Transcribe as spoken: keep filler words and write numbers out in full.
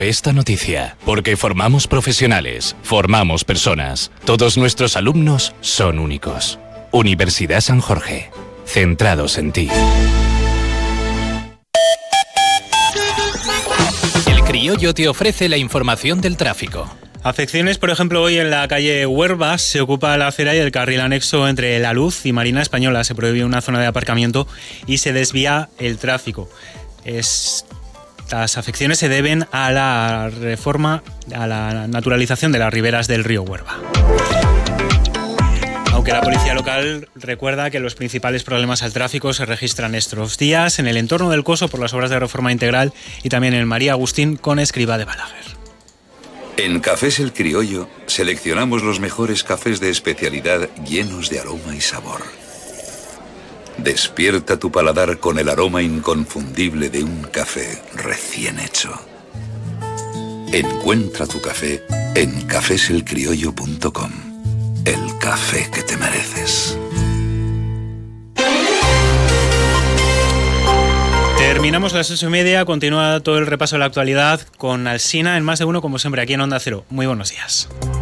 esta noticia, porque formamos profesionales, formamos personas. Todos nuestros alumnos son únicos. Universidad San Jorge, centrados en ti. El Criollo te ofrece la información del tráfico. Afecciones, por ejemplo, hoy en la calle Huerva se ocupa la acera y el carril anexo entre La Luz y Marina Española. Se prohíbe una zona de aparcamiento y se desvía el tráfico. Estas afecciones se deben a la reforma, a la naturalización de las riberas del río Huerva. Aunque la policía local recuerda que los principales problemas al tráfico se registran estos días en el entorno del Coso por las obras de reforma integral y también en María Agustín con Escribá de Balaguer. En Cafés El Criollo seleccionamos los mejores cafés de especialidad llenos de aroma y sabor. Despierta tu paladar con el aroma inconfundible de un café recién hecho. Encuentra tu café en cafés el criollo punto com. El café que te mereces. Terminamos las ocho y media, continúa todo el repaso de la actualidad con Alsina en Más de Uno, como siempre, aquí en Onda Cero. Muy buenos días.